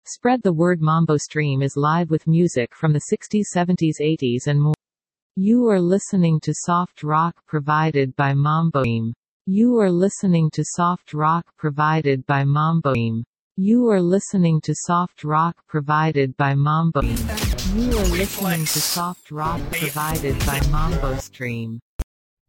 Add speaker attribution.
Speaker 1: Spread the word. Mambo Stream is live with music from the 60s, 70s, 80s and more. You are listening to soft rock provided by Mambo Stream. You are listening to soft rock provided by Mambo Stream. You are listening to soft rock provided by Mambo Stream. You are listening to soft rock provided by Mambo Stream.